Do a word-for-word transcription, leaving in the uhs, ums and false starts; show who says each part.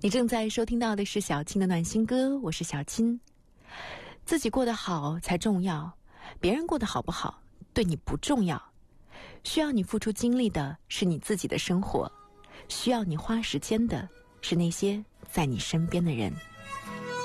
Speaker 1: 你正在收听到的是小青的暖心歌，我是小青。自己过得好才重要，别人过得好不好对你不重要。需要你付出精力的是你自己的生活，需要你花时间的是那些在你身边的人。